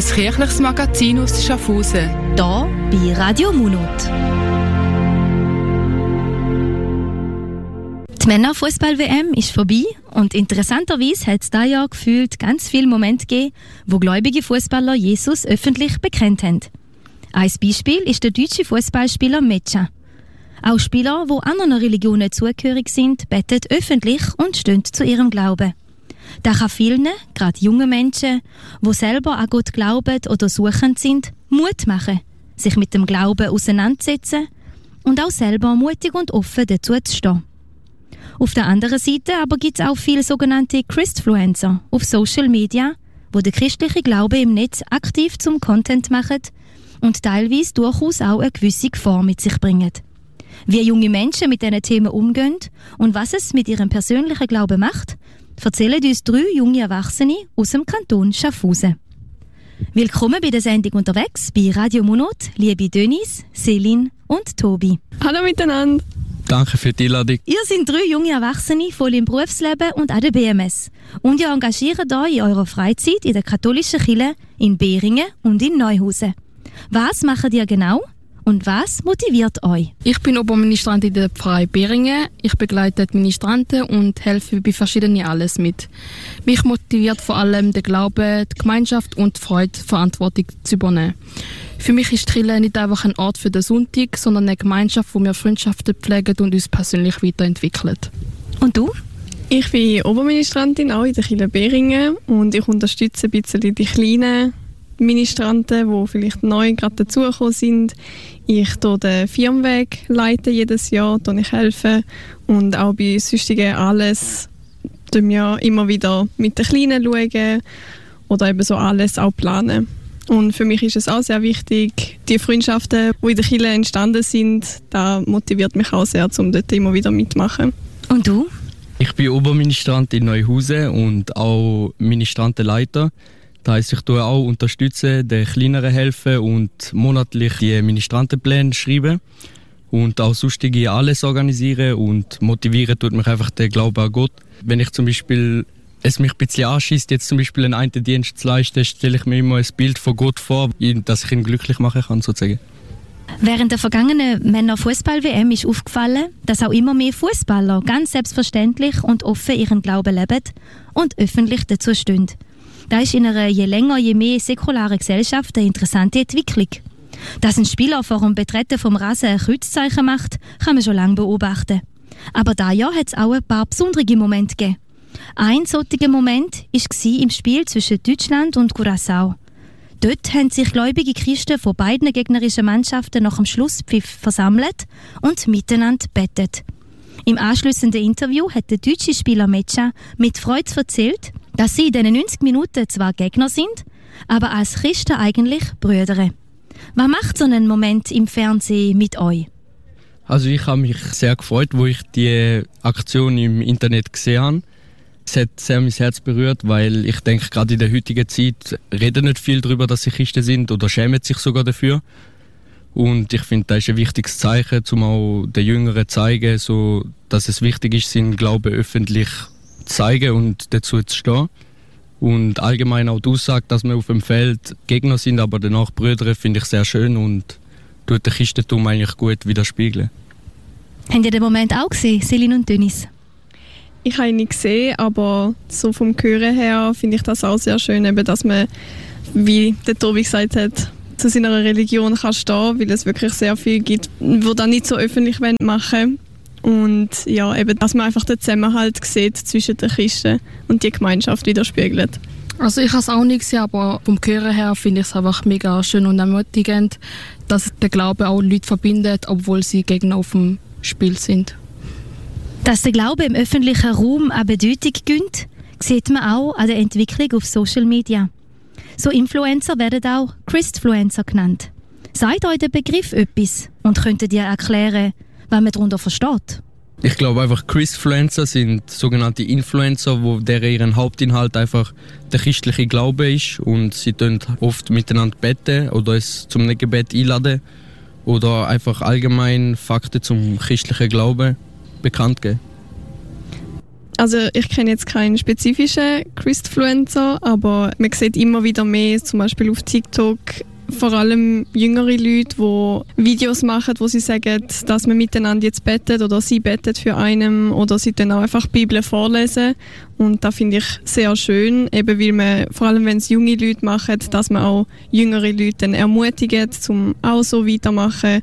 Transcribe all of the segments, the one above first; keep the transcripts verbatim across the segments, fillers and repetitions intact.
kirchliches Magazin aus Schaffhausen. Hier bei Radio Munot. Die Männerfußball-W M ist vorbei und interessanterweise hat es dieses Jahr gefühlt ganz viele Momente gegeben, wo gläubige Fußballer Jesus öffentlich bekennt haben. Ein Beispiel ist der deutsche Fußballspieler Mecha. Auch Spieler, die anderen Religionen zugehörig sind, beten öffentlich und stehen zu ihrem Glauben. Das kann vielen, gerade jungen Menschen, die selber an Gott glauben oder suchend sind, Mut machen, sich mit dem Glauben auseinanderzusetzen und auch selber mutig und offen dazu zu stehen. Auf der anderen Seite aber gibt es auch viele sogenannte Christfluencer auf Social Media, die den christlichen Glauben im Netz aktiv zum Content machen und teilweise durchaus auch eine gewisse Gefahr mit sich bringen. Wie junge Menschen mit diesen Themen umgehen und was es mit ihrem persönlichen Glauben macht, erzählen uns drei junge Erwachsene aus dem Kanton Schaffhausen. Willkommen bei der Sendung «Unterwegs» bei Radio Munot, liebe Denise, Céline und Tobi. Hallo miteinander. Danke für die Einladung. Ihr seid drei junge Erwachsene, voll im Berufsleben und an der B M S. Und ihr engagiert euch in eurer Freizeit in der katholischen Kirche in Beringen und in Neuhausen. Was macht ihr genau und was motiviert euch? Ich bin Oberministrant in der Pfarrei Beringen. Ich begleite die Ministranten und helfe bei verschiedenen alles mit. Mich motiviert vor allem der Glaube, die Gemeinschaft und die Freude, Verantwortung zu übernehmen. Für mich ist die Kirche nicht einfach ein Ort für den Sonntag, sondern eine Gemeinschaft, wo wir Freundschaften pflegen und uns persönlich weiterentwickeln. Und du? Ich bin Oberministrantin auch in der Kirche Beringen und ich unterstütze ein bisschen die kleinen Ministranten, die vielleicht neu gerade dazugekommen sind. Ich leite den Firmenweg leiten jedes Jahr, ich helfe und auch bei sonstigen alles schauen wir immer wieder mit den Kleinen schauen oder eben so alles auch planen. Und für mich ist es auch sehr wichtig, die Freundschaften, die in der Kirche entstanden sind, das motiviert mich auch sehr, um dort immer wieder mitzumachen. Und du? Ich bin Oberministrant in Neuhausen und auch Ministrantenleiter. Das heisst, ich tue auch unterstützen, den Kleineren helfen und monatlich die Ministrantenpläne schreiben und auch sonstige alles organisieren und motivieren tut mich einfach der Glaube an Gott. Wenn ich zum Beispiel es mich ein bisschen anschießt, jetzt zum Beispiel einen einen Dienst zu leisten, stelle ich mir immer ein Bild von Gott vor, dass ich ihn glücklich machen kann, sozusagen. Während der vergangenen Männer-Fußball-W M ist aufgefallen, dass auch immer mehr Fußballer ganz selbstverständlich und offen ihren Glauben leben und öffentlich dazu stehen. Das ist in einer je länger, je mehr säkularen Gesellschaft eine interessante Entwicklung. Dass ein Spieler vor dem Betreten vom Rasen ein Kreuzzeichen macht, kann man schon lange beobachten. Aber dieses Jahr hat es auch ein paar besondere Momente gegeben. Ein solcher Moment war im Spiel zwischen Deutschland und Curaçao. Dort haben sich gläubige Christen von beiden gegnerischen Mannschaften nach dem Schlusspfiff versammelt und miteinander betet. Im anschliessenden Interview hat der deutsche Spieler Mecha mit Freude erzählt, dass sie in diesen neunzig Minuten zwar Gegner sind, aber als Christen eigentlich Brüder. Was macht so ein Moment im Fernsehen mit euch? Also ich habe mich sehr gefreut, wo ich die Aktion im Internet gesehen habe. Es hat sehr mein Herz berührt, weil ich denke, gerade in der heutigen Zeit reden nicht viel darüber, dass sie Christen sind oder schämen sich sogar dafür. Und ich finde, das ist ein wichtiges Zeichen, um auch den Jüngeren zu zeigen, so, dass es wichtig ist, seinen Glauben öffentlich zu zeigen und dazu zu stehen. Und allgemein auch die Aussage, dass wir auf dem Feld Gegner sind, aber danach Brüder, finde ich sehr schön und tut den Christentum eigentlich gut widerspiegeln. Habt ihr den Moment auch gesehen, Céline und Denise? Ich habe ihn nicht gesehen, aber so vom Hören her finde ich das auch sehr schön, eben, dass man, wie der Tobi gesagt hat, zu seiner Religion kann stehen, weil es wirklich sehr viel gibt, die das nicht so öffentlich machen wollen. Und ja, eben, dass man einfach den Zusammenhalt sieht zwischen den Christen und die Gemeinschaft widerspiegelt. Also ich habe es auch nicht gesehen, aber vom Hören her finde ich es einfach mega schön und ermutigend, dass der Glaube auch Leute verbindet, obwohl sie Gegner auf dem Spiel sind. Dass der Glaube im öffentlichen Raum an Bedeutung gewinnt, sieht man auch an der Entwicklung auf Social Media. So Influencer werden auch Christfluencer genannt. Sagt euch der Begriff etwas und könntet ihr erklären, was man darunter versteht? Ich glaube einfach, Christfluencer sind sogenannte Influencer, wo deren ihren Hauptinhalt einfach der christliche Glaube ist und sie tun oft miteinander beten oder es zum Gebet einladen oder einfach allgemein Fakten zum christlichen Glauben bekannt geben. Also ich kenne jetzt keinen spezifischen Christfluencer, aber man sieht immer wieder mehr, zum Beispiel auf TikTok, vor allem jüngere Leute, die Videos machen, wo sie sagen, dass man miteinander jetzt bettet oder sie bettet für einen oder sie dann auch einfach die Bibel vorlesen. Und das finde ich sehr schön, eben weil man, vor allem wenn es junge Leute machen, dass man auch jüngere Leute dann ermutigt, um auch so weitermachen.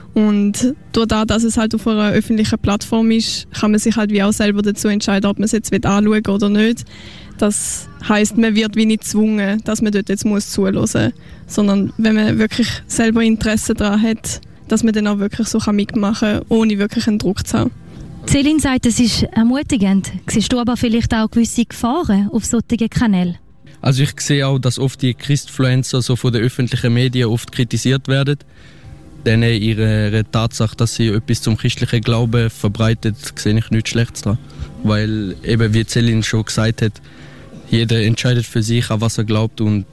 Und durch das, dass es halt auf einer öffentlichen Plattform ist, kann man sich halt wie auch selber dazu entscheiden, ob man es jetzt anschauen will oder nicht. Das heisst, man wird wie nicht gezwungen, dass man dort jetzt muss zuhören muss. Sondern wenn man wirklich selber Interesse daran hat, dass man dann auch wirklich so mitmachen kann, ohne wirklich einen Druck zu haben. Celine sagt, es ist ermutigend. Siehst du aber vielleicht auch gewisse Gefahren auf solchen Kanälen? Also ich sehe auch, dass oft die Christfluencer so von den öffentlichen Medien oft kritisiert werden. Denn ihre Tatsache, dass sie etwas zum christlichen Glauben verbreitet, sehe ich nichts Schlechtes daran. Weil eben, wie Celine schon gesagt hat, jeder entscheidet für sich, an was er glaubt und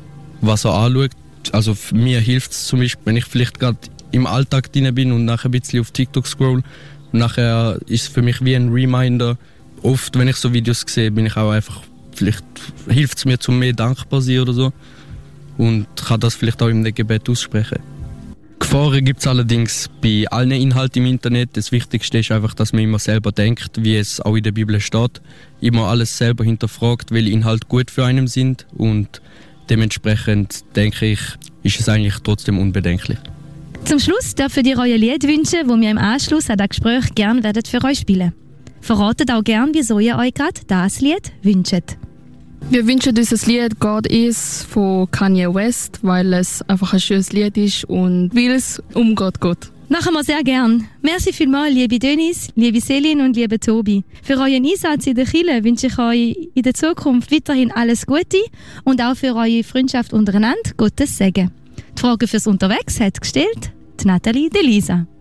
was er anschaut. Also mir hilft es zum Beispiel, wenn ich vielleicht gerade im Alltag drin bin und nachher ein bisschen auf TikTok scroll. Und nachher ist es für mich wie ein Reminder. Oft, wenn ich so Videos sehe, bin ich auch einfach, vielleicht hilft es mir, zum mehr dankbar zu sein oder so. Und kann das vielleicht auch im Gebet aussprechen. Gefahren gibt es allerdings bei allen Inhalten im Internet. Das Wichtigste ist einfach, dass man immer selber denkt, wie es auch in der Bibel steht. Immer alles selber hinterfragt, welche Inhalte gut für einen sind. Und dementsprechend, denke ich, ist es eigentlich trotzdem unbedenklich. Zum Schluss dürfen ihr euer Lied wünschen, das wir im Anschluss an das Gespräch gerne werden für euch spielen. Verratet auch gerne, wieso ihr euch gerade das Lied wünscht. Wir wünschen dieses Lied God Is von Kanye West, weil es einfach ein schönes Lied ist und weil es um Gott geht. Machen wir sehr gern. Merci vielmals, liebe Denise, liebe Celine und liebe Tobi. Für euren Einsatz in der Kirche wünsche ich euch in der Zukunft weiterhin alles Gute und auch für eure Freundschaft untereinander Gottes Segen. Die Frage fürs Unterwegs hat gestellt die Nathalie Delisa.